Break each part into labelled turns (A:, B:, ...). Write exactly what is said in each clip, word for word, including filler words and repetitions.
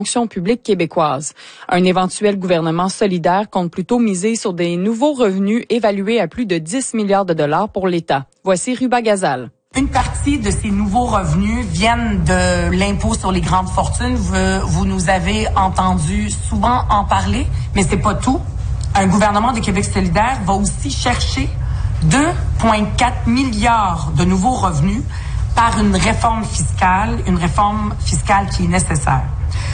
A: fonction publique québécoise. Un éventuel gouvernement solidaire compte plutôt miser sur des nouveaux revenus évalués à plus de dix milliards de dollars pour l'État. Voici Ruba Gazal.
B: Une partie de ces nouveaux revenus viennent de l'impôt sur les grandes fortunes. Vous, vous nous avez entendu souvent en parler, mais c'est pas tout. Un gouvernement de Québec solidaire va aussi chercher deux virgule quatre milliards de nouveaux revenus par une réforme fiscale, une réforme fiscale qui est nécessaire.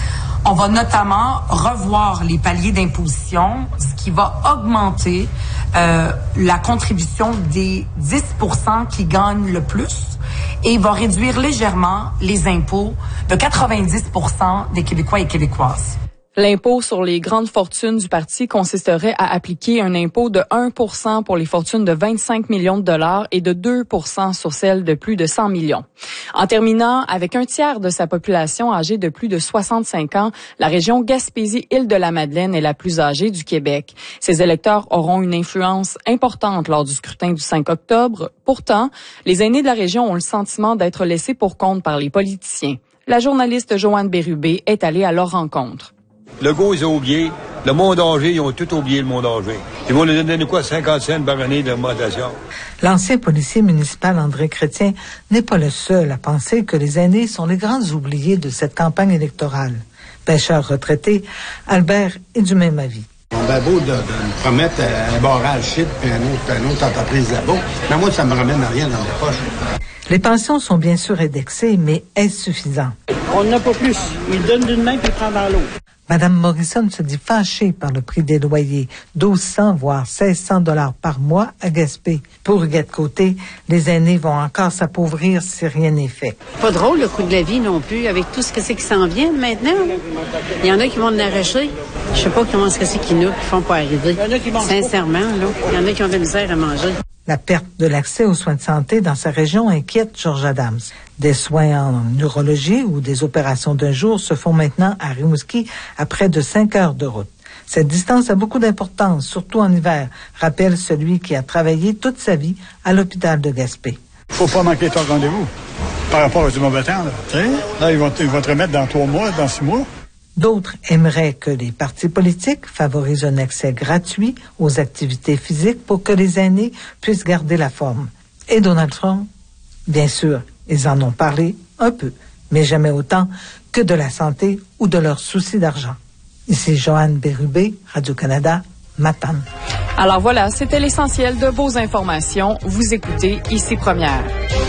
B: On va notamment revoir les paliers d'imposition, ce qui va augmenter euh, la contribution des dix pour cent qui gagnent le plus et va réduire légèrement les impôts de quatre-vingt-dix pour cent des Québécois et Québécoises.
A: L'impôt sur les grandes fortunes du parti consisterait à appliquer un impôt de un pour cent pour les fortunes de vingt-cinq millions de dollars et de deux pour cent sur celles de plus de cent millions. En terminant, avec un tiers de sa population âgée de plus de soixante-cinq ans, la région Gaspésie-Île-de-la-Madeleine est la plus âgée du Québec. Ses électeurs auront une influence importante lors du scrutin du cinq octobre. Pourtant, les aînés de la région ont le sentiment d'être laissés pour compte par les politiciens. La journaliste Joanne Bérubé est allée à leur rencontre.
C: Legault, ils ont oublié. Le monde âgé, ils ont tout oublié, le monde âgé. Ils vont nous donner quoi, cinquante cents par année d'augmentation?
D: L'ancien policier municipal André Chrétien n'est pas le seul à penser que les aînés sont les grands oubliés de cette campagne électorale. Pêcheur retraité, Albert est du même avis.
E: On a beau de, de me promettre un barrage shit puis un autre, une autre entreprise là-bas, mais moi, ça me ramène à rien dans les poches.
D: Les pensions sont bien sûr indexées, mais est-ce suffisant?
F: On n'a pas plus. Il donne d'une main puis il prend dans l'autre.
D: Madame Morrison se dit fâchée par le prix des loyers, douze cents voire seize cents dollars par mois à Gaspé. Pour Huguette Côté, les aînés vont encore s'appauvrir si rien n'est fait.
G: Pas drôle le coût de la vie non plus, avec tout ce que c'est qui s'en vient maintenant. Il y en a qui vont en arracher. Je sais pas comment ce que c'est qu'ils nous qui font pour arriver. Sincèrement, là, il y en a qui ont de la misère à manger.
D: La perte de l'accès aux soins de santé dans sa région inquiète George Adams. Des soins en neurologie ou des opérations d'un jour se font maintenant à Rimouski à près de cinq heures de route. Cette distance a beaucoup d'importance, surtout en hiver, rappelle celui qui a travaillé toute sa vie à l'hôpital de Gaspé.
H: Faut pas manquer ton rendez-vous par rapport aux mauvais temps. Là, t'sais? Là ils, vont te, ils vont te remettre dans trois mois, dans six mois.
D: D'autres aimeraient que les partis politiques favorisent un accès gratuit aux activités physiques pour que les aînés puissent garder la forme. Et Donald Trump? Bien sûr, ils en ont parlé un peu, mais jamais autant que de la santé ou de leurs soucis d'argent. Ici Joanne Bérubé, Radio-Canada, Matane.
A: Alors voilà, c'était l'essentiel de vos informations. Vous écoutez Ici Première.